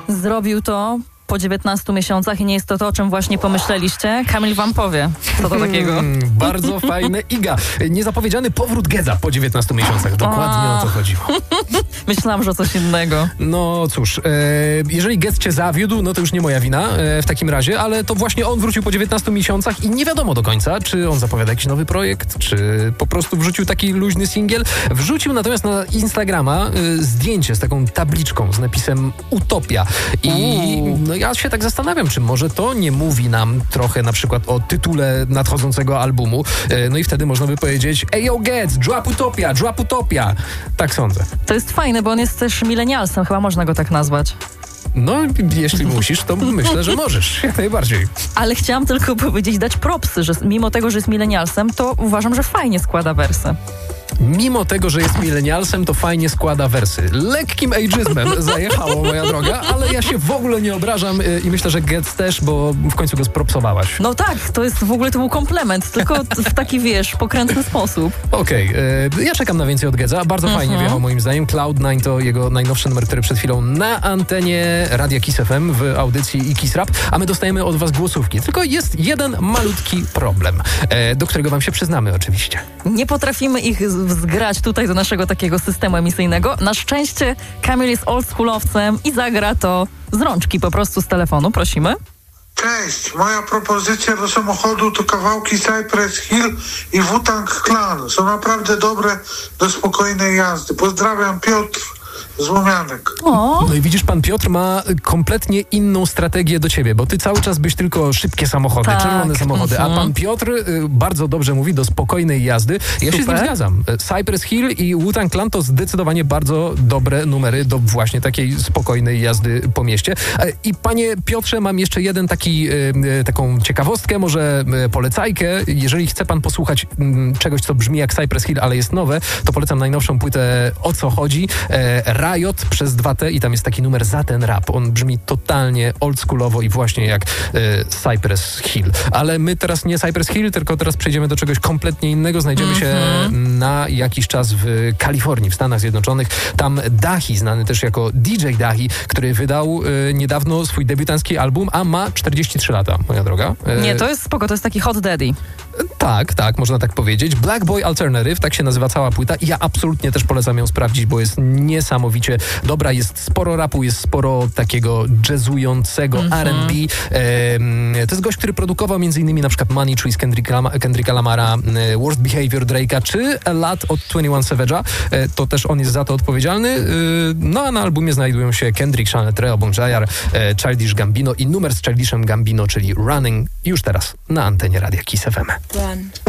Zrobił to po 19 miesiącach i nie jest to, o czym właśnie pomyśleliście. Kamil wam powie, co to takiego. Bardzo fajne. Iga, niezapowiedziany powrót Gedza po 19 miesiącach. Dokładnie o to chodziło. Myślałam, że coś innego. No cóż, jeżeli Gedz cię zawiódł, no to już nie moja wina w takim razie, ale to właśnie on wrócił po 19 miesiącach i nie wiadomo do końca, czy on zapowiada jakiś nowy projekt, czy po prostu wrzucił taki luźny singiel. Wrzucił natomiast na Instagrama zdjęcie z taką tabliczką z napisem Utopia. I no ja się tak zastanawiam, czy może to nie mówi nam trochę na przykład o tytule nadchodzącego albumu. No i wtedy można by powiedzieć: ej yo Gedz, drop Utopia. Tak sądzę. To jest fajne, bo on jest też milenialsem, chyba można go tak nazwać. No, jeśli musisz, to myślę, że możesz. Jak najbardziej. Ale chciałam tylko powiedzieć, dać propsy, że mimo tego, że jest milenialsem, to uważam, że fajnie składa wersy. Mimo tego, że jest milenialsem, to fajnie składa wersy. Lekkim ageizmem zajechało, moja droga, ale ja się w ogóle nie obrażam i myślę, że Gedz też, bo w końcu go spropsowałaś. No tak, to był komplement, tylko w taki, pokrętny sposób. Okej, ja czekam na więcej od Gedza. Bardzo fajnie wjechał moim zdaniem. Cloud9 to jego najnowszy numer, który przed chwilą na antenie Radia Kiss FM w audycji i Kiss Rap, a my dostajemy od was głosówki. Tylko jest jeden malutki problem, do którego wam się przyznamy oczywiście. Nie potrafimy ich zgrać tutaj do naszego takiego systemu emisyjnego. Na szczęście Kamil jest oldschoolowcem i zagra to z rączki, po prostu z telefonu. Prosimy. Cześć, moja propozycja do samochodu to kawałki Cypress Hill i Wu-Tang Clan. Są naprawdę dobre do spokojnej jazdy. Pozdrawiam, Piotr z Łomianek. No i widzisz, pan Piotr ma kompletnie inną strategię do ciebie, bo ty cały czas byś tylko szybkie samochody, czerwone samochody, a pan Piotr bardzo dobrze mówi do spokojnej jazdy. Ja się z nim zgadzam. Cypress Hill i Wu-Tang Clan to zdecydowanie bardzo dobre numery do właśnie takiej spokojnej jazdy po mieście. I panie Piotrze, mam jeszcze jeden taką ciekawostkę, może polecajkę. Jeżeli chce pan posłuchać czegoś, co brzmi jak Cypress Hill, ale jest nowe, to polecam najnowszą płytę O co chodzi? Riot przez 2T i tam jest taki numer Za ten rap. On brzmi totalnie oldschoolowo i właśnie jak Cypress Hill. Ale my teraz nie Cypress Hill, tylko teraz przejdziemy do czegoś kompletnie innego. Znajdziemy się na jakiś czas w Kalifornii, w Stanach Zjednoczonych. Tam Dahi, znany też jako DJ Dahi, który wydał niedawno swój debiutancki album, a ma 43 lata, moja droga. Nie, to jest spoko, to jest taki hot daddy. Tak, można tak powiedzieć. Black Boy Alternative, tak się nazywa cała płyta i ja absolutnie też polecam ją sprawdzić, bo jest niesamowicie dobra. Jest sporo rapu, jest sporo takiego jazzującego R&B. To jest gość, który produkował m.in. na przykład Money Trees Kendricka Lamara, Worst Behavior Drake'a czy A Lot od 21 Savage'a. To też on jest za to odpowiedzialny. No a na albumie znajdują się Kendrick, Sean Treo, Bon Jayar, Childish Gambino i numer z Childishem Gambino, czyli Running, już teraz na antenie Radia Kiss FM. Run.